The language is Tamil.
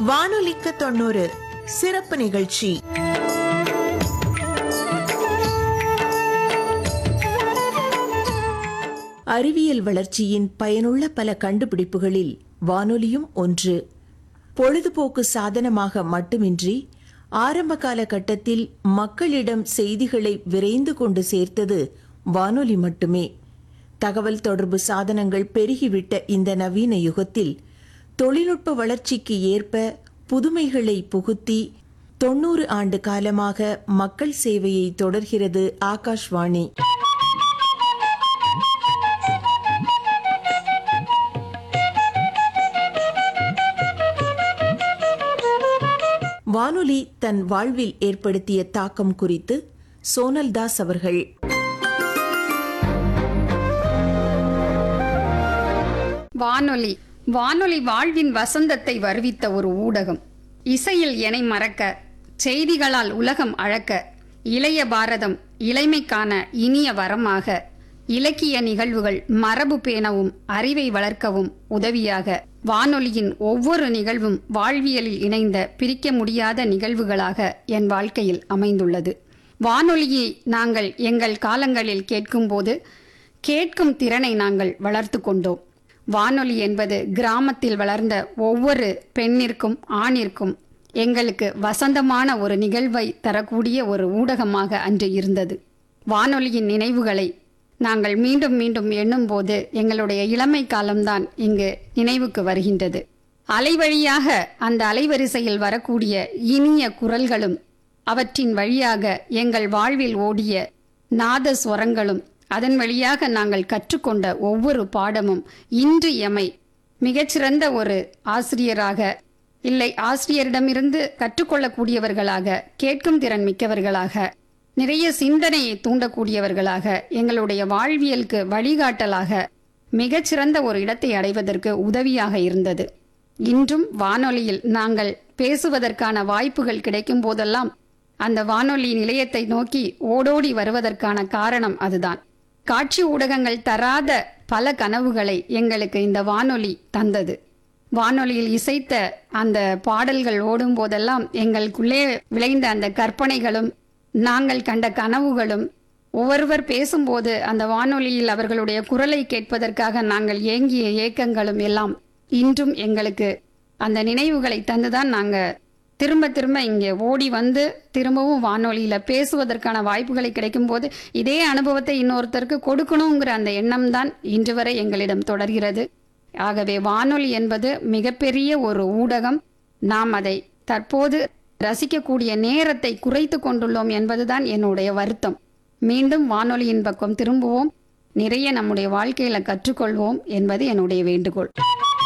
வானொலிக்கு 90 சிறப்பு நிகழ்ச்சி. அறிவியல் வளர்ச்சியின் பயனுள்ள பல கண்டுபிடிப்புகளில் வானொலியும் ஒன்று. பொழுதுபோக்கு சாதனமாக மட்டுமின்றி ஆரம்ப காலகட்டத்தில் மக்களிடம் செய்திகளை விரைந்து கொண்டு சேர்த்தது வானொலி மட்டுமே. தகவல் தொடர்பு சாதனங்கள் பெருகிவிட்ட இந்த நவீன யுகத்தில் தொழில்நுட்ப வளர்ச்சிக்கு ஏற்ப புதுமைகளை புகுத்தி 90 ஆண்டு காலமாக மக்கள் சேவையை தொடர்கிறது ஆகாஷ்வாணி. வானொலி தன் வாழ்வில் ஏற்படுத்திய தாக்கம் குறித்து சோனல் தாஸ் அவர்கள். வானொலி வாழ்வின் வசந்தத்தை வருவித்த ஒரு ஊடகம். இசையில் எனை மறக்க, செய்திகளால் உலகம் அழக்க, இளைய பாரதம் இளைமைக்கான இனிய வரமாக, இலக்கிய நிகழ்வுகள் மரபு பேணவும் அறிவை வளர்க்கவும் உதவியாக, வானொலியின் ஒவ்வொரு நிகழ்வும் வாழ்வியலில் இணைந்த பிரிக்க முடியாத நிகழ்வுகளாக என் வாழ்க்கையில் அமைந்துள்ளது. வானொலியை நாங்கள் எங்கள் காலங்களில் கேட்கும்போது கேட்கும் திறனை நாங்கள் வளர்த்து கொண்டோம். வானொலி என்பது கிராமத்தில் வளர்ந்த ஒவ்வொரு பெண்ணிற்கும் ஆணிற்கும் எங்களுக்கு வசந்தமான ஒரு நிகழ்வை தரக்கூடிய ஒரு ஊடகமாக அன்று இருந்தது. வானொலியின் நினைவுகளை நாங்கள் மீண்டும் மீண்டும் எண்ணும்போது எங்களுடைய இளமை காலம்தான் இங்கு நினைவுக்கு வருகின்றது. அலைவழியாக அந்த அலைவரிசையில் வரக்கூடிய இனிய குரல்களும் அவற்றின் வழியாக எங்கள் வாழ்வில் ஓடிய நாதஸ்வரங்களும் அதன் வழியாக நாங்கள் கற்றுக்கொண்ட ஒவ்வொரு பாடமும் இன்று எமை மிகச்சிறந்த ஒரு ஆசிரியராக, இல்லை ஆசிரியரிடமிருந்து கற்றுக்கொள்ளக்கூடியவர்களாக, கேட்கும் திறன் மிக்கவர்களாக, நிறைய சிந்தனையை தூண்டக்கூடியவர்களாக, எங்களுடைய வாழ்வியலுக்கு வழிகாட்டலாக மிகச்சிறந்த ஒரு இடத்தை அடைவதற்கு உதவியாக இருந்தது. இன்றும் வானொலியில் நாங்கள் பேசுவதற்கான வாய்ப்புகள் கிடைக்கும் போதெல்லாம் அந்த வானொலி நிலையத்தை நோக்கி ஓடோடி வருவதற்கான காரணம் அதுதான். காட்சி ஊடகங்கள் தராத பல கனவுகளை எங்களுக்கு இந்த வானொலி தந்தது. வானொலியில் இசைத்த அந்த பாடல்கள் ஓடும் போதெல்லாம் எங்களுக்குள்ளே விளைந்த அந்த கற்பனைகளும் நாங்கள் கண்ட கனவுகளும், ஒவ்வொருவர் பேசும்போது அந்த வானொலியில் அவர்களுடைய குரலை கேட்பதற்காக நாங்கள் ஏங்கிய ஏக்கங்களும் எல்லாம் இன்றும் எங்களுக்கு அந்த நினைவுகளை தந்துதான் நாங்கள் திரும்ப திரும்ப இங்கே ஓடி வந்து திரும்பவும் வானொலியில பேசுவதற்கான வாய்ப்புகளை கிடைக்கும் போது இதே அனுபவத்தை இன்னொருத்தருக்கு கொடுக்கணுங்கிற அந்த எண்ணம் தான் இன்று வரை எங்களிடம் தொடர்கிறது. ஆகவே வானொலி என்பது மிகப்பெரிய ஒரு ஊடகம். நாம் அதை தற்போது ரசிக்கக்கூடிய நேரத்தை குறைத்து கொண்டுள்ளோம் என்பதுதான் என்னுடைய வருத்தம். மீண்டும் வானொலியின் பக்கம் திரும்புவோம், நிறைய நம்முடைய வாழ்க்கையில கற்றுக்கொள்வோம் என்பது என்னுடைய வேண்டுகோள்.